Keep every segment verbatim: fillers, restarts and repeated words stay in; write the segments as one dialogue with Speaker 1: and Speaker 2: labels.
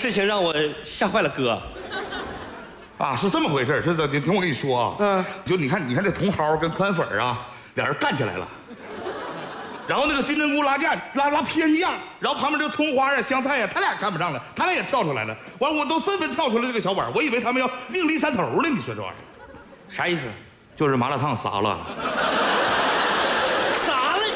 Speaker 1: 事情让我吓坏了哥。
Speaker 2: 啊，是这么回事，这这，你听我跟你说啊，嗯，就你看，你看这茼蒿跟宽粉啊，俩人干起来了。然后那个金针菇拉架拉拉偏架，然后旁边这个葱花啊、香菜啊，他俩干不上了，他俩也跳出来了。完，我都纷纷跳出来这个小碗，我以为他们要另立山头呢。你说这玩意儿
Speaker 1: 啥意思？
Speaker 2: 就是麻辣烫洒了。
Speaker 1: 洒了！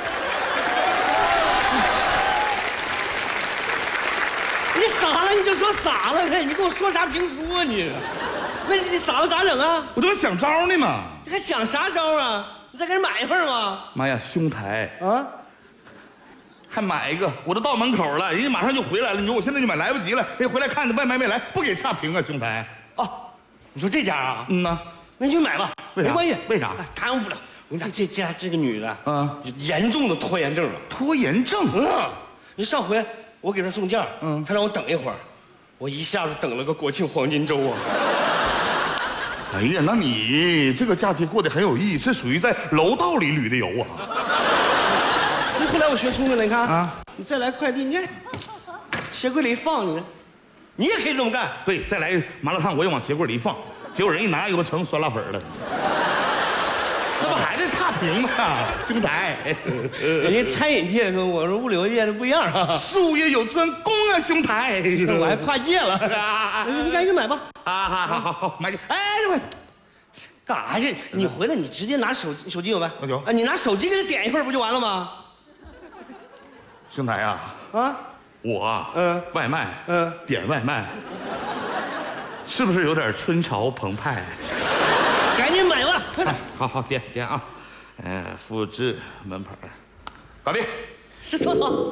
Speaker 1: 你洒了你就说洒了呗，你跟我说啥评书啊你？那你洒了咋整啊？
Speaker 2: 我这不想招呢吗？
Speaker 1: 你还想啥招啊？你再给人买一份吗？
Speaker 2: 妈呀，兄台
Speaker 1: 啊！
Speaker 2: 还买一个，我都到门口了，人家马上就回来了。你说我现在就买来不及了，人家回来看着外卖没来，不给差评啊，兄台。
Speaker 1: 哦，你说这家啊？
Speaker 2: 嗯呐，
Speaker 1: 那你去买吧，
Speaker 2: 为啥？
Speaker 1: 没关系，
Speaker 2: 为啥？
Speaker 1: 耽误不了。我跟你讲，这家这个女的，
Speaker 2: 嗯，
Speaker 1: 严重的拖延症了。
Speaker 2: 拖延症？
Speaker 1: 嗯，你上回我给她送件，嗯，她让我等一会儿，我一下子等了个国庆黄金周啊。
Speaker 2: 哎呀，那你这个假期过得很有意义，是属于在楼道里旅的游啊。
Speaker 1: 所以后来我学聪明了，你看
Speaker 2: 啊，
Speaker 1: 你再来快递，你看鞋柜里一放，你你也可以这么干。
Speaker 2: 对，再来麻辣烫，我也往鞋柜里一放，结果人一拿，又成酸辣粉了。那不还是差评吗？兄台，
Speaker 1: 人家餐饮界跟我说物流界的不一样啊，
Speaker 2: 术业有专攻啊，兄台，
Speaker 1: 我还跨界了。你赶紧买吧。
Speaker 2: 啊，好好好好，买去。
Speaker 1: 哎，我干啥去？你回来你直接拿手手机有没？
Speaker 2: 有。
Speaker 1: 啊，你拿手机给他点一份不就完了吗？
Speaker 2: 兄台啊，
Speaker 1: 啊，
Speaker 2: 我
Speaker 1: 嗯
Speaker 2: 外卖
Speaker 1: 嗯
Speaker 2: 点外卖，是不是有点春潮澎湃？
Speaker 1: 赶紧买吧，快点！
Speaker 2: 好好点点啊，哎，复制门牌，搞定。
Speaker 1: 这多好。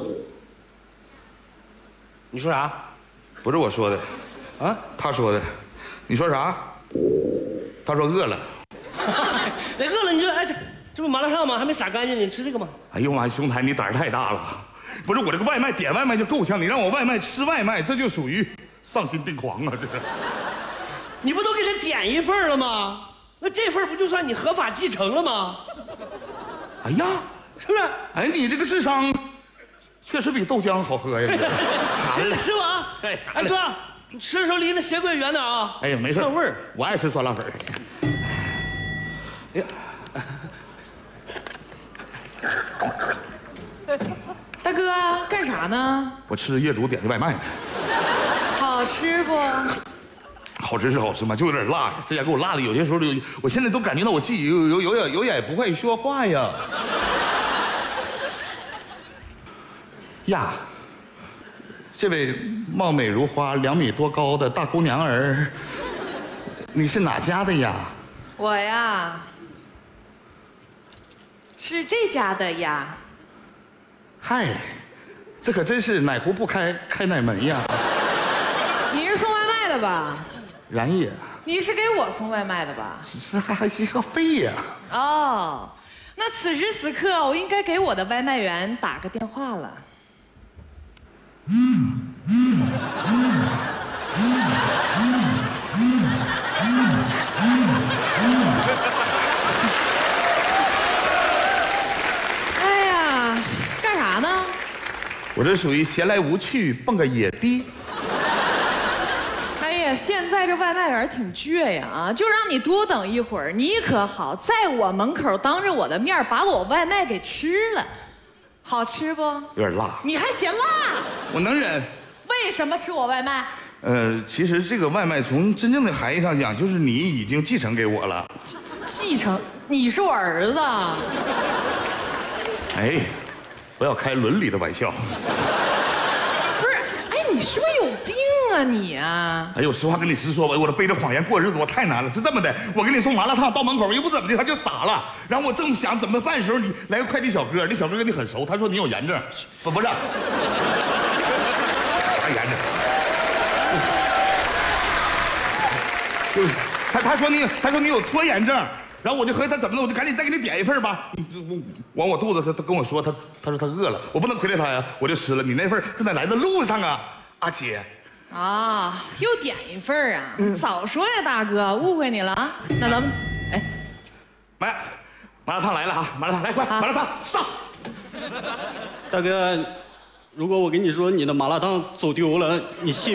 Speaker 1: 你说啥？
Speaker 2: 不是我说的，
Speaker 1: 啊，
Speaker 2: 他说的。你说啥？他说饿了。
Speaker 1: 那饿了你就哎这这不麻辣烫吗？还没撒干净，你吃这个吗？
Speaker 2: 哎呦妈，兄台你胆儿太大了！不是我这个外卖点外卖就够呛，你让我外卖吃外卖，这就属于丧心病狂啊！这是。
Speaker 1: 你不都给他点一份了吗？那这份不就算你合法继承了吗？
Speaker 2: 哎呀，
Speaker 1: 是不是？
Speaker 2: 哎，你这个智商确实比豆浆好喝呀！
Speaker 1: 真的是吗？
Speaker 2: 哎
Speaker 1: 哎哥，你吃的时候离那鞋柜远点啊！
Speaker 2: 哎呀，没事，
Speaker 1: 串味儿。
Speaker 2: 我爱吃酸辣粉。哎呀，
Speaker 3: 大哥干啥呢？
Speaker 2: 我吃业主点的外卖呢。
Speaker 3: 好吃不？
Speaker 2: 好吃是好吃嘛，就有点辣呀。这家给我辣的，有些时候有，我现在都感觉到我自己有有有点有点不会说话呀。呀，这位貌美如花、两米多高的大姑娘儿，你是哪家的呀？
Speaker 3: 我呀，是这家的呀。
Speaker 2: 嗨，这可真是哪壶不开开哪门呀！
Speaker 3: 你是送外卖的吧？
Speaker 2: 然也，
Speaker 3: 你是给我送外卖的吧？
Speaker 2: 是还还是一个肺呀！
Speaker 3: 哦，那此时此刻我应该给我的外卖员打个电话了。嗯嗯嗯哎呀，干啥呢？
Speaker 2: 我这属于闲来无趣蹦个野迪。
Speaker 3: 哎呀，现在这外卖员挺倔呀啊！就让你多等一会儿，你可好，在我门口当着我的面把我外卖给吃了，好吃不？
Speaker 2: 有点辣。
Speaker 3: 你还嫌辣？
Speaker 2: 我能忍。
Speaker 3: 为什么吃我外卖？
Speaker 2: 呃，其实这个外卖从真正的含义上讲，就是你已经继承给我了。
Speaker 3: 继承？你是我儿子。
Speaker 2: 哎，不要开伦理的玩笑。
Speaker 3: 不是，哎，你是不是有病啊你啊？
Speaker 2: 哎呦，实话跟你实说吧，我这背着谎言过日子，我太难了。是这么的，我给你送麻辣烫到门口又不怎么的，他就洒了。然后我正想怎么办的时候，你来个快递小哥，那小哥跟你很熟，他说你有炎症，不不是，啥炎症？就是他他说你他说你有拖延症。然后我就和他怎么的，我就赶紧再给你点一份吧。我往我肚子，他他跟我说，他他说他饿了，我不能亏待他呀，我就吃了。你那份正在来的路上啊，阿姐。
Speaker 3: 啊，又点一份啊！嗯、早说呀，大哥，误会你了啊。那咱们，哎，
Speaker 2: 来，麻辣烫来了啊！麻辣烫来，快，麻辣烫上。
Speaker 1: 大哥，如果我跟你说你的麻辣烫走丢了，你信？